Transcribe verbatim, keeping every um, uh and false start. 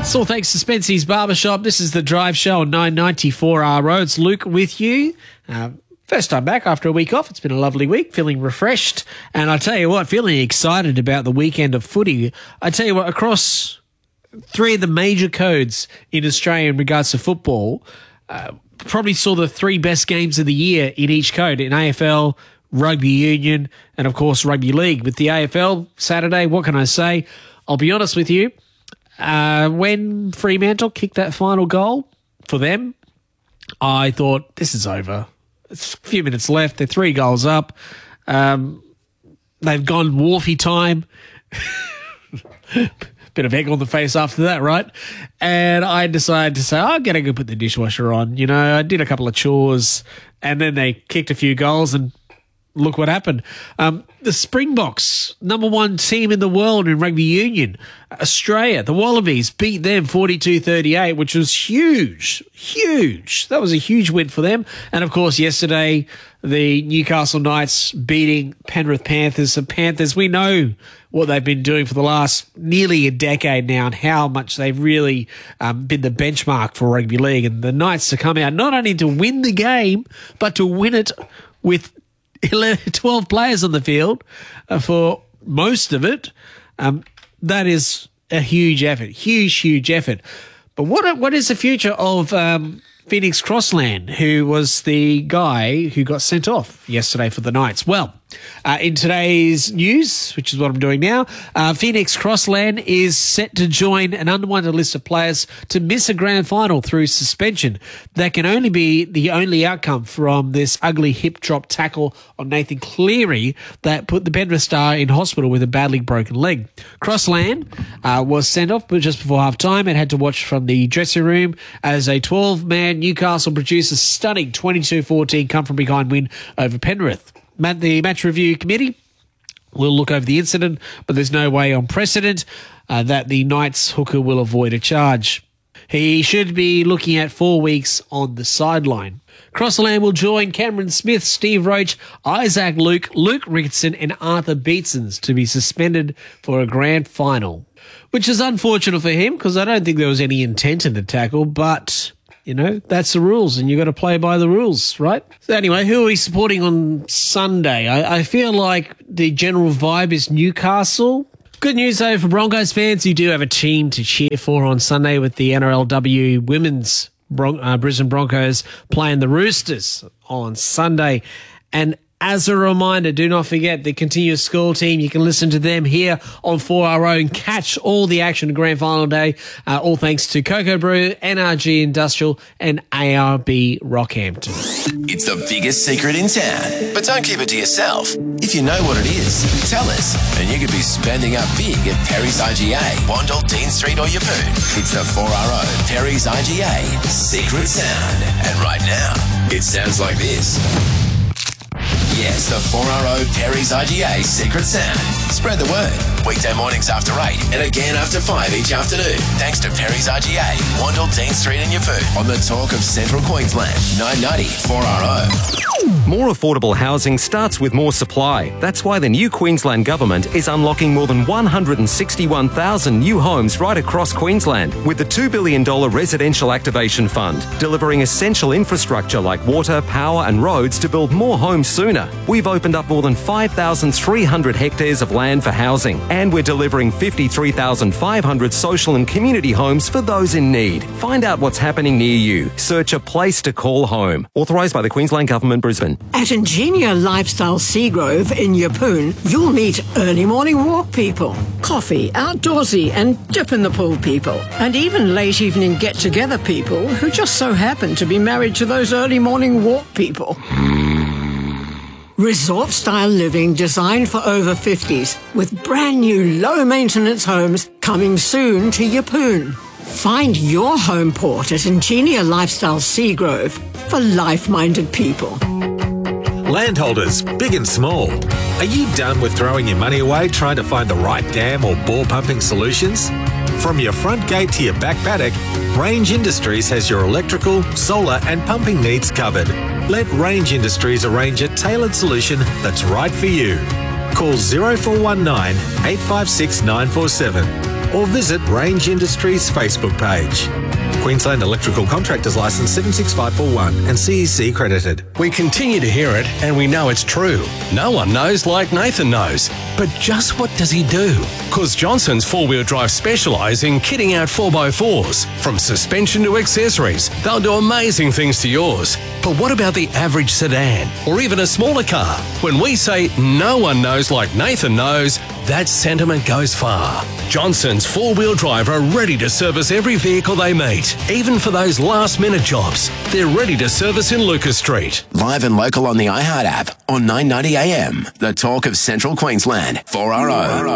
It's all thanks to Spency's Barbershop. This is The Drive Show on nine ninety-four R O. It's Luke with you. Uh, first time back after a week off. It's been a lovely week, feeling refreshed. And I tell you what, feeling excited about the weekend of footy. I tell you what, across three of the major codes in Australia in regards to football, uh, probably saw the three best games of the year in each code, in A F L, Rugby Union, and of course Rugby League. With the A F L Saturday, what can I say? I'll be honest with you. Uh, when Fremantle kicked that final goal for them, I thought, this is over. It's a few minutes left. They're three goals up. Um, they've gone Wharfie time. Bit of egg on the face after that, right? And I decided to say, I'm going to go put the dishwasher on. You know, I did a couple of chores, and then they kicked a few goals, and look what happened. Um, the Springboks, number one team in the world in rugby union, Australia, the Wallabies beat them forty-two thirty-eight, which was huge, huge. That was a huge win for them. And, of course, yesterday, the Newcastle Knights beating Penrith Panthers. The Panthers, we know what they've been doing for the last nearly a decade now and how much they've really um, been the benchmark for rugby league. And the Knights to come out not only to win the game, but to win it with eleven, twelve players on the field uh, for most of it. Um, that is a huge effort, huge, huge effort. But what what is the future of um, Phoenix Crossland, who was the guy who got sent off yesterday for the Knights? Well, uh, in today's news, which is what I'm doing now, uh, Phoenix Crossland is set to join an unwanted list of players to miss a grand final through suspension. That can only be the only outcome from this ugly hip drop tackle on Nathan Cleary that put the Penrith star in hospital with a badly broken leg. Crossland uh, was sent off just before half time and had to watch from the dressing room as a twelve-man Newcastle produced a stunning twenty-two fourteen come-from-behind win over Penrith. The match review committee will look over the incident, but there's no way on precedent uh, that the Knights hooker will avoid a charge. He should be looking at four weeks on the sideline. Crossland will join Cameron Smith, Steve Roach, Isaac Luke, Luke Ricketson and Arthur Beetsons to be suspended for a grand final, which is unfortunate for him because I don't think there was any intent in the tackle, but you know, that's the rules, and you've got to play by the rules, right? So anyway, who are we supporting on Sunday? I, I feel like the general vibe is Newcastle. Good news, though, for Broncos fans. You do have a team to cheer for on Sunday with the N R L W Women's Bron- uh, Brisbane Broncos playing the Roosters on Sunday. And as a reminder, do not forget the Continuous School team. You can listen to them here on four R O and catch all the action of Grand Final Day, uh, all thanks to Cocoa Brew, N R G Industrial and A R B Rockhampton. It's the biggest secret in town, but don't keep it to yourself. If you know what it is, tell us, and you could be spending up big at Perry's I G A, Wandle, Dean Street or Yeppoon. It's the four R O Perry's I G A Secret Sound. And right now, it sounds like this. Yes, the four R O Perry's I G A Secret Sound. Spread the word. Weekday mornings after eight and again after five each afternoon. Thanks to Perry's I G A, Wandle, Dean Street and Yeppoon. On the talk of Central Queensland, nine ninety four R O. More affordable housing starts with more supply. That's why the new Queensland Government is unlocking more than one hundred sixty-one thousand new homes right across Queensland with the two billion dollars Residential Activation Fund, delivering essential infrastructure like water, power and roads to build more homes sooner. We've opened up more than five thousand three hundred hectares of land for housing, and we're delivering fifty-three thousand five hundred social and community homes for those in need. Find out what's happening near you. Search a place to call home. Authorised by the Queensland Government, Brisbane. At Ingenia Lifestyle Seagrove in Yeppoon, you'll meet early morning walk people, coffee, outdoorsy and dip in the pool people, and even late evening get-together people who just so happen to be married to those early morning walk people. Resort-style living designed for over fifties with brand new low-maintenance homes coming soon to Yeppoon. Find your home port at Ingenia Lifestyle Seagrove for life-minded people. Landholders, big and small, are you done with throwing your money away trying to find the right dam or bore pumping solutions? From your front gate to your back paddock, Range Industries has your electrical, solar and pumping needs covered. Let Range Industries arrange a tailored solution that's right for you. Call zero four one nine, eight five six, nine four seven. or visit Range Industries Facebook page. Queensland Electrical Contractors Licence seven six five four one and C E C accredited. We continue to hear it and we know it's true. No one knows like Nathan knows. But just what does he do? Because Johnson's four-wheel drive specialise in kitting out four by fours. From suspension to accessories, they'll do amazing things to yours. But what about the average sedan or even a smaller car? When we say no one knows like Nathan knows, that sentiment goes far. Johnson's four-wheel drive are ready to service every vehicle they meet, even for those last-minute jobs. They're ready to service in Lucas Street. Live and local on the iHeart app on nine ninety A M. The talk of Central Queensland. four R O.